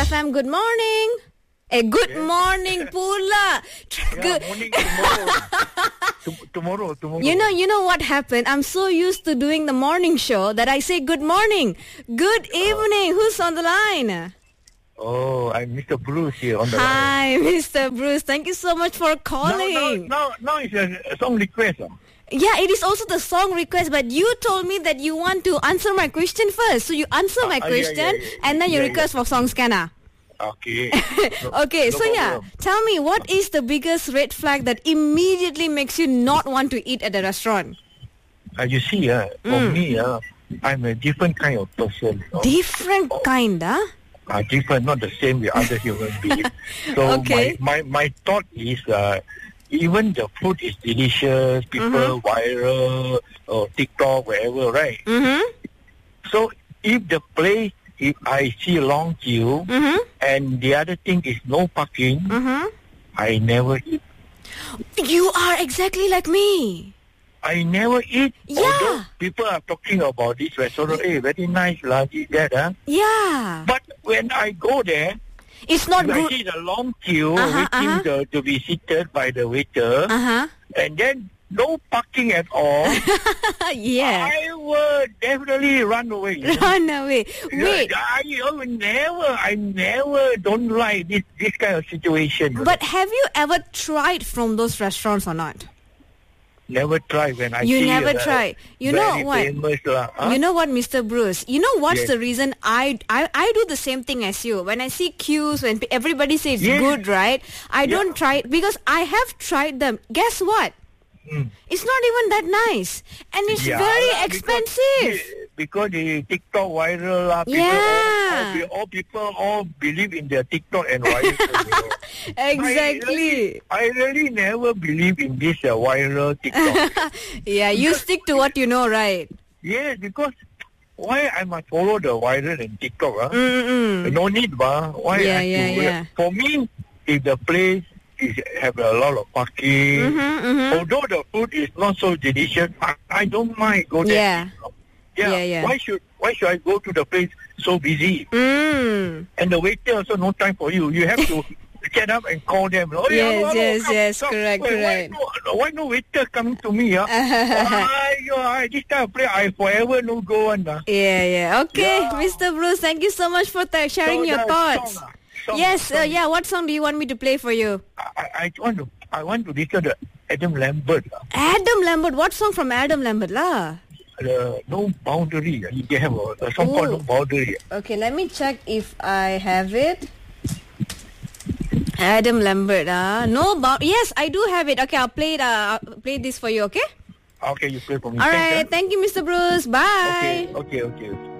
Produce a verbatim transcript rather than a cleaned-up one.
F M. Good morning. Eh, good Yes. morning, Pula. Yeah, Good. morning tomorrow. Tom- tomorrow, tomorrow. You know, you know what happened? I'm so used to doing the morning show that I say good morning, good evening. Who's on the line? Oh, I'm Mister Bruce here on the line. Hi, Mister Bruce. Thank you so much for Now, calling. now, now, now it's a, a song request. ah. Yeah, it is also the song request, but you told me that you want to answer my question first. So you answer my Ah, yeah, question yeah, yeah. and then you Yeah, request for song scanner. Okay. No- Okay, no so yeah, problem. tell me, what is the biggest red flag that immediately makes you not want to eat at a restaurant? Uh, you see, uh, for me, uh, I'm a different kind of person. Uh, Different kind, huh? uh, different, not the same with other human beings. So Okay. my, my, my thought is, uh, even the food is delicious, people viral, or TikTok, wherever, right? Mm-hmm. So if the place, if I see a long queue, Mm-hmm. and the other thing is no parking, Mm-hmm. I never eat. You are exactly like me. I never eat. Yeah. Although people are talking about this restaurant, hey, very nice, lah, this, that, huh? Yeah. But when I go there, It's not I good. see the long queue Uh-huh, waiting uh-huh. to, to be seated by the waiter, Uh-huh. and then no parking at all. Yeah. I will definitely run away. you know. Run away. Wait. I, I will never, I never don't like this this kind of situation. But have you ever tried from those restaurants or not? Never try when I You see never uh, try. You know very what? famous, lah, huh? You know what, Mister Bruce? You know what's Yes. the reason I, I I do the same thing as you. When I see queues, when pe- everybody says it's Yes. good, right? I Yeah. don't try it because I have tried them. Guess what? Mm. It's not even that nice, and it's Yeah, very lah, expensive. Because, because the TikTok viral, lah, people Yeah. all, all, all people all believe in their TikTok and viral. you know. Exactly. I really never believe in this uh, viral TikTok. Yeah, you stick to what you know, right? Yes, because why I must follow the viral and TikTok? Huh? Mm-mm. No need, ba? Why Yeah, I have yeah, to, yeah. For me, if the place is have a lot of parking, Mm-hmm, mm-hmm. although the food is not so delicious, I, I don't mind go there. Yeah. Yeah. Yeah, yeah. Why should Why should I go to the place so busy? Mm. And the waiter also no time for you. You have to get up and call them. Oh, yeah, Yes, hello, yes, come, yes, come. correct, Why- correct. Why no, why no waiter coming to me? Huh? Aiyo, I, this time of place I forever no go on. Uh. Yeah, yeah. Okay, Yeah. Mister Bruce, thank you so much for th- sharing So your the thoughts. song, ah, song, Yes, uh, song. yeah. What song do you want me to play for you? I, I want to I want to listen to Adam Lambert. Uh, Adam Lambert. What song from Adam Lambert, lah? uh, no boundary. Uh, they have a, a song Ooh. called No Boundary. Okay, let me check if I have it. Adam Lambert, ah, no bound. Yes, I do have it. Okay, I'll play it. Uh, I'll play this for you. Okay. Okay, you play for me. All Thanks, right. ah. Thank you, Mister Bruce. Bye. Okay, okay, okay.